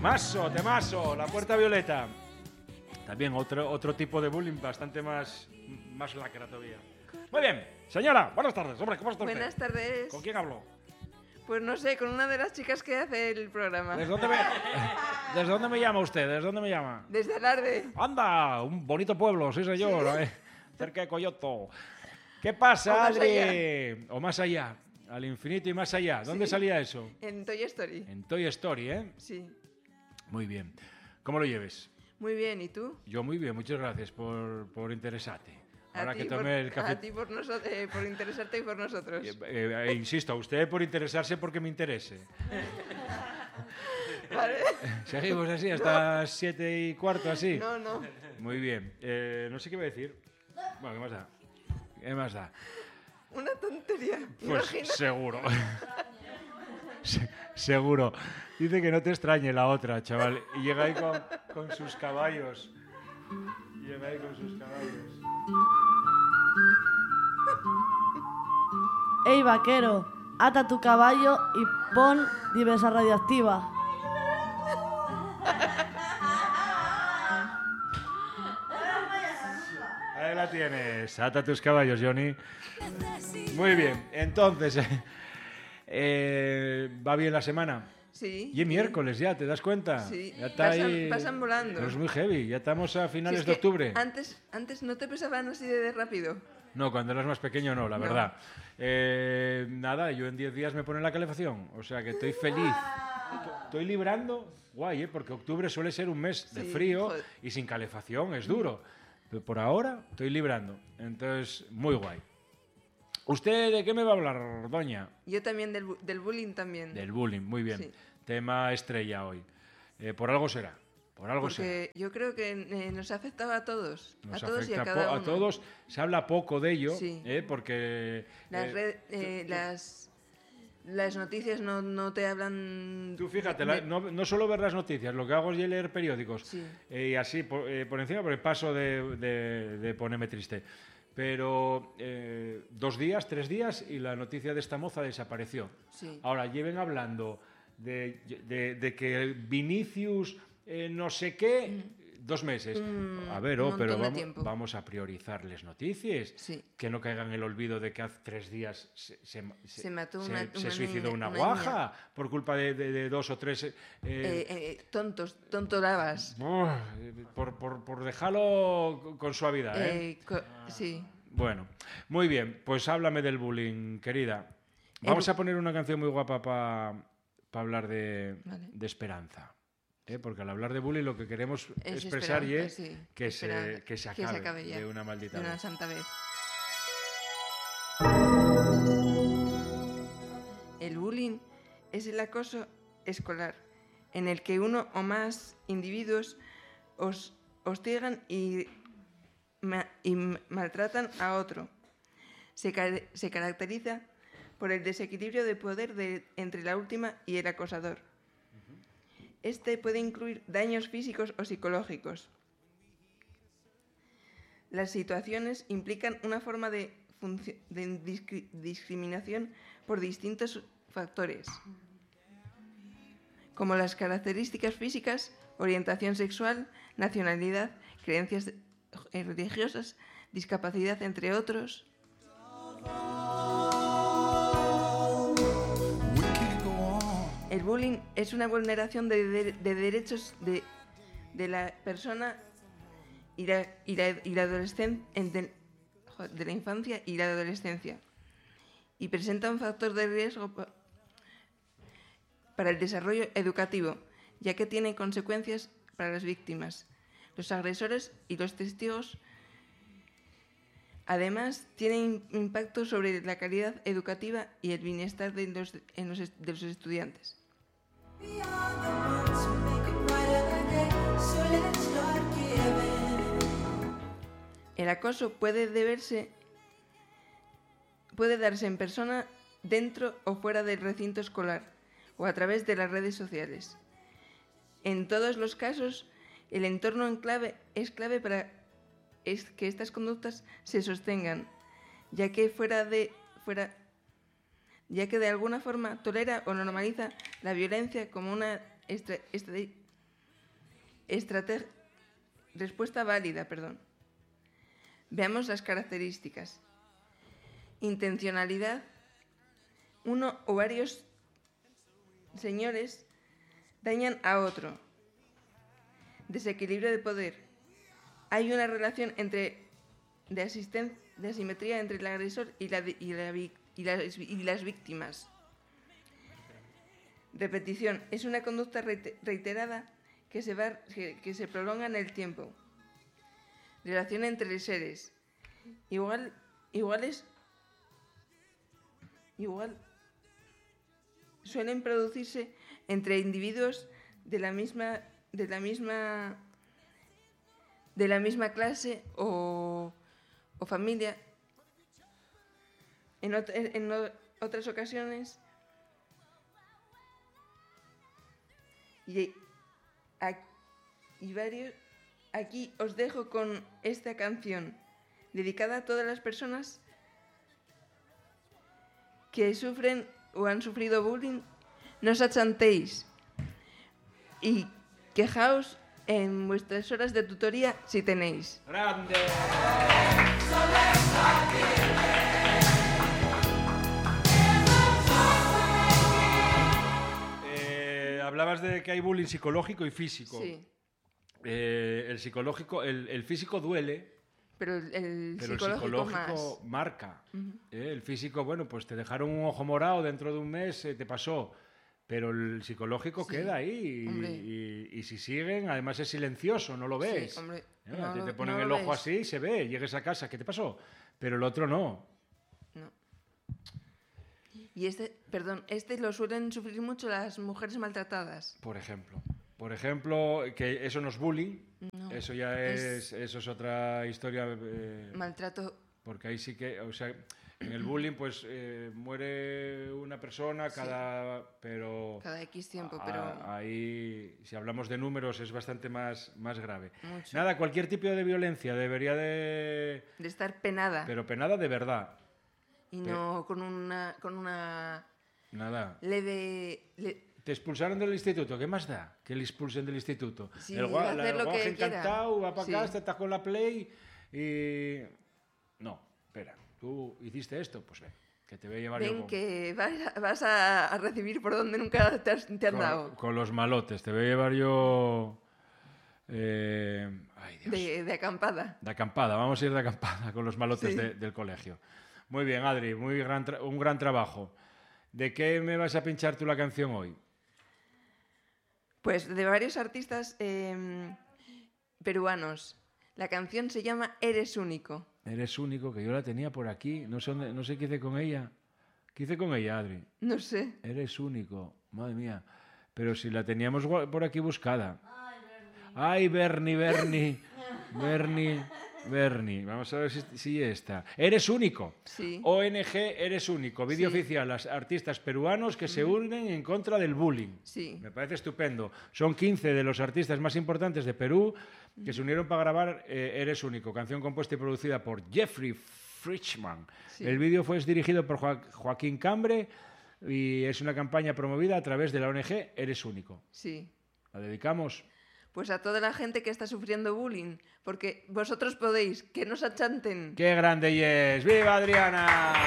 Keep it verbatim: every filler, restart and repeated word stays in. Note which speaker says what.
Speaker 1: Temazo, temazo, La Puerta Violeta. También otro, otro tipo de bullying bastante más, más lacra todavía. Muy bien, señora, buenas tardes. Hombre, ¿cómo está usted?
Speaker 2: Buenas tardes.
Speaker 1: ¿Con quién hablo?
Speaker 2: Pues no sé, con una de las chicas que hace el programa.
Speaker 1: ¿Desde dónde me, ¿desde dónde me llama usted? ¿Desde dónde me llama?
Speaker 2: Desde Alarde.
Speaker 1: Anda, un bonito pueblo, sí señor, eh, cerca de Coyoto. ¿Qué pasa,
Speaker 2: O más
Speaker 1: Adri?
Speaker 2: allá.
Speaker 1: O más allá, al infinito y más allá. ¿Dónde
Speaker 2: Sí.
Speaker 1: salía eso?
Speaker 2: En Toy Story.
Speaker 1: En Toy Story, ¿eh?
Speaker 2: Sí.
Speaker 1: Muy bien. ¿Cómo lo lleves?
Speaker 2: Muy bien, ¿y tú?
Speaker 1: Yo muy bien, muchas gracias por, por interesarte.
Speaker 2: A
Speaker 1: Ahora
Speaker 2: ti
Speaker 1: que
Speaker 2: por-
Speaker 1: tomé el café...
Speaker 2: A ti por, noso- eh, por interesarte y por nosotros.
Speaker 1: Eh, eh, eh, insisto, a usted por interesarse porque me interese.
Speaker 2: ¿Vale?
Speaker 1: Seguimos así hasta las siete y cuarto, así.
Speaker 2: No, no.
Speaker 1: Muy bien. Eh, no sé qué voy a decir. Bueno, ¿qué más da? ¿Qué más da?
Speaker 2: Una tontería.
Speaker 1: Pues
Speaker 2: Imagina.
Speaker 1: seguro. Se- seguro. Dice que no te extrañe la otra, chaval. Y llega ahí con, con sus caballos. Llega ahí con sus caballos.
Speaker 3: Ey, vaquero, ata tu caballo y pon diversa radioactiva.
Speaker 1: Ahí la tienes. Ata tus caballos, Johnny. Muy bien. Entonces, eh, ¿va bien la semana?
Speaker 2: Sí.
Speaker 1: Y es miércoles ya, ¿te das cuenta?
Speaker 2: Sí.
Speaker 1: Ya está
Speaker 2: Pasan-
Speaker 1: ahí.
Speaker 2: pasan volando.
Speaker 1: No es muy heavy. Ya estamos a
Speaker 2: Si
Speaker 1: finales
Speaker 2: es
Speaker 1: de
Speaker 2: que
Speaker 1: octubre.
Speaker 2: Antes, antes no te pesaban así de rápido.
Speaker 1: No, cuando eras más pequeño no, la
Speaker 2: No.
Speaker 1: verdad. Eh, nada, yo en diez días me pone la calefacción. O sea que estoy feliz. Estoy librando, guay, ¿eh? Porque octubre suele ser un mes de
Speaker 2: Sí,
Speaker 1: frío
Speaker 2: joder.
Speaker 1: y sin calefacción, es duro. Pero por ahora estoy librando. Entonces, muy guay. ¿Usted de qué me va a hablar, doña?
Speaker 2: Yo también del, bu- del bullying también.
Speaker 1: Del bullying, muy bien.
Speaker 2: Sí.
Speaker 1: Tema estrella hoy. Eh, por algo será. Por algo será.
Speaker 2: Porque yo creo que eh, nos afectaba a todos.
Speaker 1: Nos
Speaker 2: a todos y a
Speaker 1: afecta
Speaker 2: cada
Speaker 1: po-
Speaker 2: uno.
Speaker 1: a todos. Se habla poco de ello,
Speaker 2: Sí.
Speaker 1: ¿eh? Porque...
Speaker 2: Las,
Speaker 1: eh,
Speaker 2: red- eh, las, las noticias no, no te hablan...
Speaker 1: Tú fíjate,
Speaker 2: de-
Speaker 1: la-
Speaker 2: de-
Speaker 1: no, no solo ver las noticias, lo que hago es leer periódicos.
Speaker 2: Sí.
Speaker 1: Eh, y así, por, eh, por encima, porque paso de, de- de ponerme triste. Pero eh, dos días, tres días y la noticia de esta moza desapareció.
Speaker 2: Sí.
Speaker 1: Ahora, lleven hablando de, de- de que Vinicius eh, no sé qué, dos meses.
Speaker 2: Un-
Speaker 1: a ver,
Speaker 2: un
Speaker 1: oh, pero
Speaker 2: montón de
Speaker 1: vamos,
Speaker 2: tiempo.
Speaker 1: vamos a priorizar las noticias.
Speaker 2: Sí.
Speaker 1: Que no caigan en el olvido de que hace tres días se, se,
Speaker 2: Se mató
Speaker 1: se-
Speaker 2: una-
Speaker 1: se
Speaker 2: una
Speaker 1: suicidó
Speaker 2: niña-
Speaker 1: una
Speaker 2: una
Speaker 1: guaja por culpa de, de- de dos o tres... eh,
Speaker 2: Eh, eh, tontos, tontolabas.
Speaker 1: Uf, por, por, por dejarlo con suavidad, ¿eh?
Speaker 2: Eh, co- sí.
Speaker 1: Bueno, muy bien, pues háblame del bullying, querida. Vamos
Speaker 2: El-
Speaker 1: a poner una canción muy guapa para hablar de,
Speaker 2: Vale.
Speaker 1: de esperanza. ¿eh? Porque al hablar de bullying lo que queremos
Speaker 2: Es
Speaker 1: expresar y
Speaker 2: esperanza,
Speaker 1: es
Speaker 2: sí,
Speaker 1: que,
Speaker 2: esperanza.
Speaker 1: se, que se
Speaker 2: Que se
Speaker 1: acabe,
Speaker 2: acabe ya,
Speaker 1: de una maldita
Speaker 2: de una
Speaker 1: vez.
Speaker 2: santa vez. El bullying es el acoso escolar, en el que uno o más individuos os hostigan y, ma- y maltratan a otro. Se, ca- se caracteriza por el desequilibrio de poder de- entre la última y el acosador. Este puede incluir daños físicos o psicológicos. Las situaciones implican una forma de, funci- de discri- discriminación por distintos factores, como las características físicas, orientación sexual, nacionalidad, creencias eh, religiosas, discapacidad, entre otros. El bullying es una vulneración de, de- de derechos de, de la persona y la, y la, y la adolescen- en- de, joder, de la infancia y la adolescencia, y presenta un factor de riesgo pa- para el desarrollo educativo, ya que tiene consecuencias para las víctimas, los agresores y los testigos. Además, tiene im- impacto sobre la calidad educativa y el bienestar de los, en los est- de los estudiantes. El acoso puede deberse, puede darse en persona, dentro o fuera del recinto escolar, o a través de las redes sociales. En todos los casos, el entorno en clave es clave para es que estas conductas se sostengan, ya que fuera de fuera ya que de alguna forma tolera o normaliza la violencia como una estra- estra- Estrate- Respuesta válida, perdón. Veamos las características. Intencionalidad. Uno o varios señores dañan a otro. Desequilibrio de poder. Hay una relación entre de, asisten, de asimetría entre el agresor y, la, y, la, y, las, y las víctimas. Repetición. Es una conducta reiterada que se, va, que, que se prolonga en el tiempo. Relación entre seres. Igual, iguales. Igual. Suelen producirse entre individuos de la misma, de la misma, de la misma clase o, o familia. En, ot en o otras ocasiones. Y, a, y varios. Aquí os dejo con esta canción dedicada a todas las personas que sufren o han sufrido bullying. No os achantéis y quejaos en vuestras horas de tutoría si tenéis.
Speaker 1: ¡Grande! Eh, hablabas de que hay bullying psicológico y físico.
Speaker 2: Sí.
Speaker 1: Eh, el psicológico, el, el físico duele.
Speaker 2: Pero el, el
Speaker 1: Pero
Speaker 2: psicológico,
Speaker 1: el psicológico
Speaker 2: más.
Speaker 1: marca.
Speaker 2: Uh-huh.
Speaker 1: ¿eh? El físico, bueno, pues te dejaron un ojo morado dentro de un mes, eh, te pasó. Pero el psicológico sí, queda ahí. Y, y, y si siguen, además es silencioso, no lo ves.
Speaker 2: Sí, hombre,
Speaker 1: ¿eh?
Speaker 2: no
Speaker 1: te, te
Speaker 2: lo,
Speaker 1: ponen
Speaker 2: no
Speaker 1: el
Speaker 2: lo
Speaker 1: ojo
Speaker 2: ves.
Speaker 1: así y se ve, llegues a casa, ¿qué te pasó? Pero el otro no.
Speaker 2: No. Y este, perdón, este lo suelen sufrir mucho las mujeres maltratadas.
Speaker 1: Por ejemplo. Por ejemplo, que eso no es bullying,
Speaker 2: no,
Speaker 1: eso ya es,
Speaker 2: es
Speaker 1: eso es otra historia. Eh,
Speaker 2: maltrato.
Speaker 1: Porque ahí sí que, o sea, en el bullying pues eh, muere una persona cada, sí, pero
Speaker 2: cada X tiempo,
Speaker 1: a,
Speaker 2: pero
Speaker 1: ahí si hablamos de números es bastante más, más grave.
Speaker 2: Mucho.
Speaker 1: Nada, cualquier tipo de violencia debería de
Speaker 2: de estar penada.
Speaker 1: Pero penada de verdad.
Speaker 2: Y no con una con una
Speaker 1: nada.
Speaker 2: leve le,
Speaker 1: Te expulsaron del instituto, ¿qué más da que le expulsen del instituto?
Speaker 2: Sí,
Speaker 1: el gua,
Speaker 2: hacer
Speaker 1: la,
Speaker 2: lo
Speaker 1: el
Speaker 2: que
Speaker 1: encantado, va para
Speaker 2: sí.
Speaker 1: acá, está con la Play y... No, espera, tú hiciste esto, pues ven, que te voy a llevar
Speaker 2: ven
Speaker 1: yo con...
Speaker 2: que vas, vas a, a recibir por donde nunca te, has, te han
Speaker 1: con,
Speaker 2: dado.
Speaker 1: Con los malotes, te voy a llevar yo... Eh, ay, Dios.
Speaker 2: De, de acampada.
Speaker 1: De acampada, vamos a ir de acampada con los malotes
Speaker 2: sí.
Speaker 1: de, del colegio. Muy bien, Adri, muy gran un gran trabajo. ¿De qué me vas a pinchar tú la canción hoy?
Speaker 2: Pues de varios artistas eh, peruanos. La canción se llama Eres Único.
Speaker 1: Eres Único, que yo la tenía por aquí. No sé, dónde, no sé qué hice con ella. ¿Qué hice con ella, Adri?
Speaker 2: No sé.
Speaker 1: Eres Único, madre mía. Pero si la teníamos por aquí buscada. Ay, Bernie, Bernie, Bernie, Bernie. Vamos a ver si, si está. Eres Único.
Speaker 2: Sí.
Speaker 1: O N G Eres Único. Vídeo sí. oficial. Los artistas peruanos que mm. se unen en contra del bullying.
Speaker 2: Sí.
Speaker 1: Me parece estupendo. Son quince de los artistas más importantes de Perú que se unieron para grabar eh, Eres Único, canción compuesta y producida por Jeffrey Frischman. Sí. El vídeo fue dirigido por Jo- Joaquín Cambre y es una campaña promovida a través de la O N G Eres Único.
Speaker 2: Sí.
Speaker 1: ¿La dedicamos?
Speaker 2: Pues a toda la gente que está sufriendo bullying, porque vosotros podéis, que no se achanten.
Speaker 1: ¡Qué grande y es! ¡Viva Adriana!